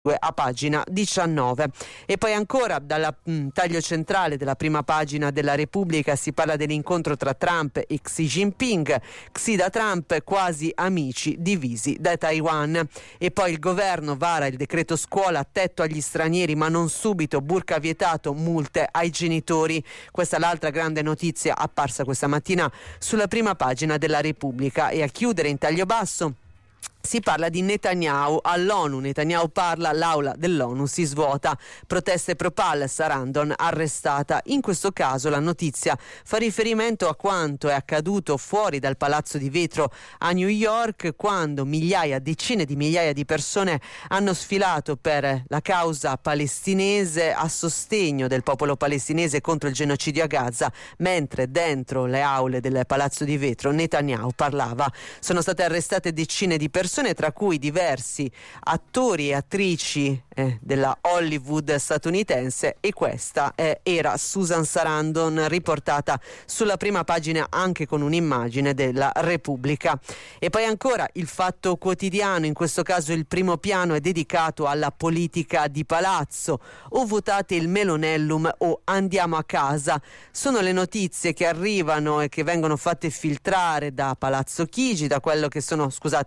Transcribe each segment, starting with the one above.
a pagina 19. E poi ancora dal taglio centrale della prima pagina della Repubblica si parla dell'incontro tra Trump e Xi Jinping. Xi da Trump, quasi amici divisi da Taiwan. E poi il governo vara il decreto scuola, tetto agli stranieri ma non subito, burka vietato, multe ai genitori. Questa è l'altra grande notizia apparsa questa mattina sulla prima pagina della Repubblica. E a chiudere in taglio basso si parla di Netanyahu all'ONU. Netanyahu parla, l'aula dell'ONU si svuota. Proteste pro-Pal, Sarandon arrestata. In questo caso la notizia fa riferimento a quanto è accaduto fuori dal Palazzo di Vetro a New York, quando decine di migliaia di persone hanno sfilato per la causa palestinese a sostegno del popolo palestinese contro il genocidio a Gaza, mentre dentro le aule del Palazzo di Vetro Netanyahu parlava. Sono state arrestate decine di persone, tra cui diversi attori e attrici della Hollywood statunitense, e questa era Susan Sarandon, riportata sulla prima pagina anche con un'immagine della Repubblica. E poi ancora il Fatto Quotidiano, in questo caso il primo piano è dedicato alla politica di palazzo. O votate il Melonellum o andiamo a casa. Sono le notizie che arrivano e che vengono fatte filtrare da Palazzo Chigi, da quello che sono,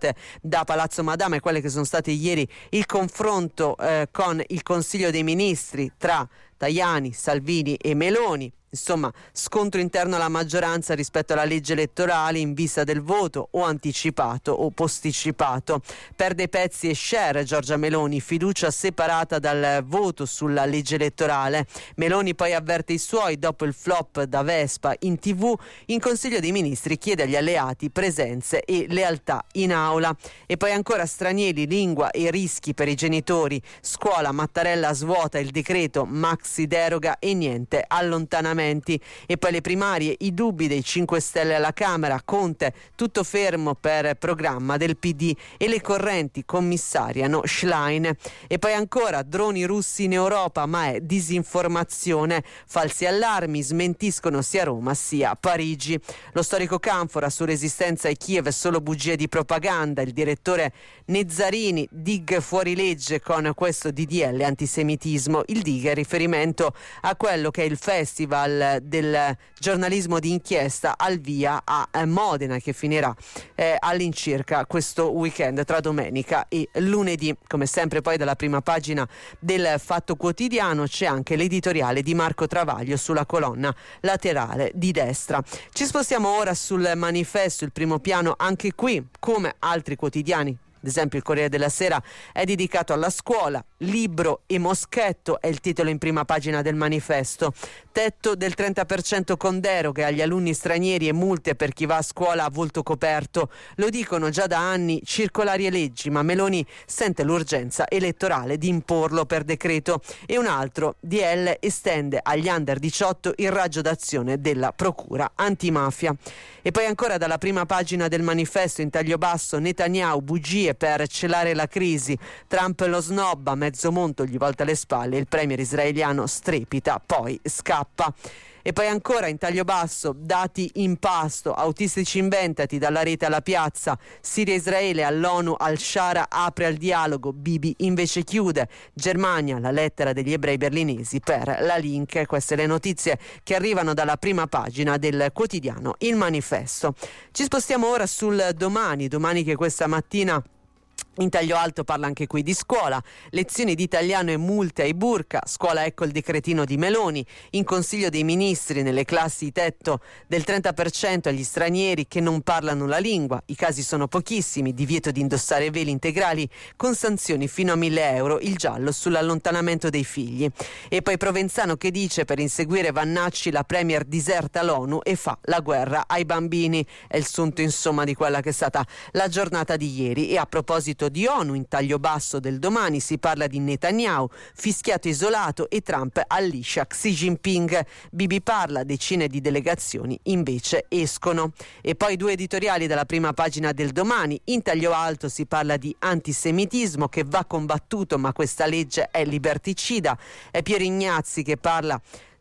da Palazzo Madama, e quelle che sono state ieri il confronto con il Consiglio dei Ministri tra Tajani, Salvini e Meloni. Insomma, scontro interno alla maggioranza rispetto alla legge elettorale in vista del voto, o anticipato o posticipato. Perde pezzi e share Giorgia Meloni, fiducia separata dal voto sulla legge elettorale. Meloni poi avverte i suoi dopo il flop da Vespa in TV. In Consiglio dei Ministri chiede agli alleati presenze e lealtà in aula. E poi ancora stranieri, lingua e rischi per i genitori. Scuola, Mattarella svuota il decreto, maxi deroga e niente allontanamento. E poi le primarie, i dubbi dei 5 Stelle alla Camera, Conte tutto fermo per programma del PD e le correnti commissariano Schlein. E poi ancora droni russi in Europa, ma è disinformazione, falsi allarmi smentiscono sia Roma sia Parigi. Lo storico Canfora su resistenza e Kiev, solo bugie di propaganda. Il direttore Nezzarini, dig fuori legge con questo DDL antisemitismo. Il dig è riferimento a quello che è il festival del giornalismo di inchiesta al via a Modena, che finirà all'incirca questo weekend tra domenica e lunedì. Come sempre poi dalla prima pagina del Fatto Quotidiano c'è anche l'editoriale di Marco Travaglio sulla colonna laterale di destra. Ci spostiamo ora sul Manifesto, il primo piano anche qui, come altri quotidiani. Ad esempio il Corriere della Sera è dedicato alla scuola. Libro e moschetto è il titolo in prima pagina del Manifesto. Tetto del 30% con deroghe agli alunni stranieri e multe per chi va a scuola a volto coperto. Lo dicono già da anni circolari e leggi, ma Meloni sente l'urgenza elettorale di imporlo per decreto. E un altro DL estende agli under 18 il raggio d'azione della procura antimafia. E poi ancora dalla prima pagina del Manifesto in taglio basso, Netanyahu, bugie per celare la crisi. Trump lo snobba, mezzo mondo gli volta le spalle, il premier israeliano strepita, poi scappa. E poi ancora in taglio basso, dati in pasto, autistici inventati dalla rete alla piazza, Siria-Israele all'ONU, Al-Shara apre al dialogo, Bibi invece chiude, Germania, la lettera degli ebrei berlinesi per la Link. Queste le notizie che arrivano dalla prima pagina del quotidiano Il Manifesto. Ci spostiamo ora sul Domani che questa mattina in taglio alto parla anche qui di scuola, lezioni di italiano e multe ai burka. Scuola, ecco il decretino di Meloni. In Consiglio dei Ministri nelle classi tetto del 30% agli stranieri che non parlano la lingua. I casi sono pochissimi, divieto di indossare veli integrali con sanzioni fino a 1.000 euro, il giallo sull'allontanamento dei figli. E poi Provenzano che dice: per inseguire Vannacci la premier diserta l'ONU e fa la guerra ai bambini. È il sunto insomma di quella che è stata la giornata di ieri. E a proposito di ONU, in taglio basso del Domani si parla di Netanyahu, fischiato isolato, e Trump alliscia Xi Jinping. Bibi parla, decine di delegazioni invece escono. E poi due editoriali dalla prima pagina del Domani. In taglio alto si parla di antisemitismo che va combattuto, ma questa legge è liberticida. È Piero Ignazzi che parla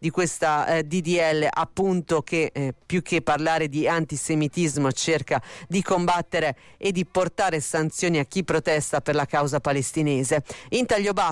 di questa DDL, appunto, che più che parlare di antisemitismo cerca di combattere e di portare sanzioni a chi protesta per la causa palestinese. In taglio basso